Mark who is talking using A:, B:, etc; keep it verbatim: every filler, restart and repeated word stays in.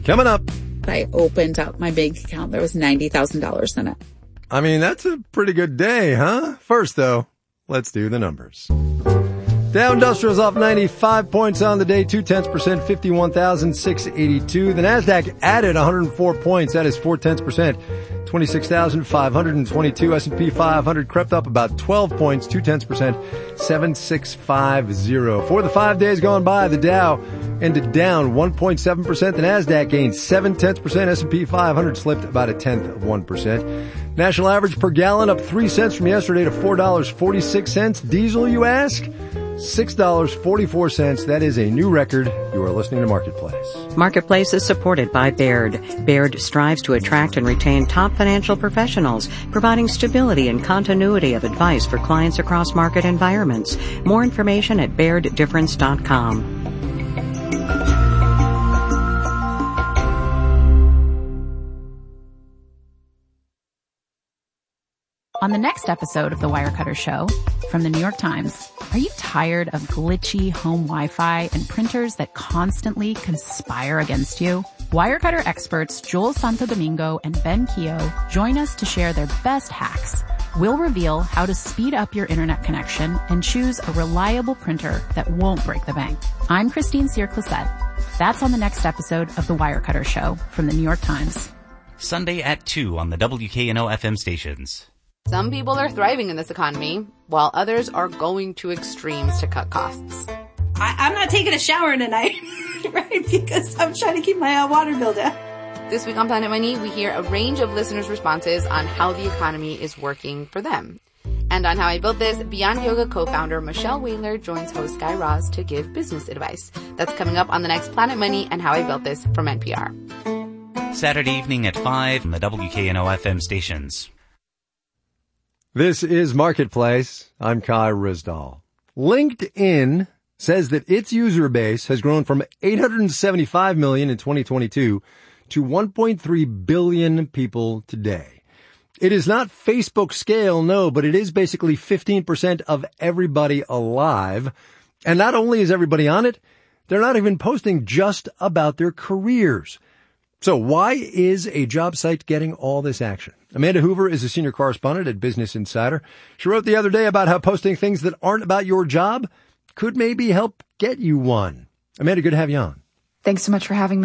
A: Coming up.
B: I opened up my bank account. There was ninety thousand dollars in it.
A: I mean, that's a pretty good day, huh? First, though, let's do the numbers. Dow Industrial's off ninety-five points on the day, two-tenths percent, fifty-one thousand six hundred eighty-two. The Nasdaq added one hundred four points. That is four-tenths percent, twenty-six thousand five hundred twenty-two. S and P five hundred crept up about twelve points, two-tenths percent, seven six five zero. For the five days gone by, the Dow ended down one point seven percent. The Nasdaq gained seven-tenths percent. S and P five hundred slipped about a tenth of one percent. National average per gallon up three cents from yesterday to four dollars and forty-six cents. Diesel, you ask? six dollars and forty-four cents. That is a new record. You are listening to Marketplace.
C: Marketplace is supported by Baird. Baird strives to attract and retain top financial professionals, providing stability and continuity of advice for clients across market environments. More information at baird difference dot com.
D: On the next episode of The Wirecutter Show, from the New York Times, are you tired of glitchy home Wi-Fi and printers that constantly conspire against you? Wirecutter experts Joel Santo Domingo and Ben Keogh join us to share their best hacks. We'll reveal how to speed up your internet connection and choose a reliable printer that won't break the bank. I'm Christine Cyr-Clisette. That's on the next episode of The Wirecutter Show from the New York Times.
E: Sunday at two on the W K N O F M stations.
F: Some people are thriving in this economy, while others are going to extremes to cut costs.
G: I, I'm not taking a shower tonight, right? Because I'm trying to keep my uh, water bill down.
F: This week on Planet Money, we hear a range of listeners' responses on how the economy is working for them. And on How I Built This, Beyond Yoga co-founder Michelle Whaler joins host Guy Raz to give business advice. That's coming up on the next Planet Money and How I Built This from N P R.
E: Saturday evening at five on the W K N O F M stations.
A: This is Marketplace. I'm Kai Rizdal. LinkedIn says that its user base has grown from eight hundred seventy-five million in twenty twenty-two to one point three billion people today. It is not Facebook scale, no, but it is basically fifteen percent of everybody alive. And not only is everybody on it, they're not even posting just about their careers. So why is a job site getting all this action? Amanda Hoover is a senior correspondent at Business Insider. She wrote the other day about how posting things that aren't about your job could maybe help get you one. Amanda, good to have you on.
H: Thanks so much for having me.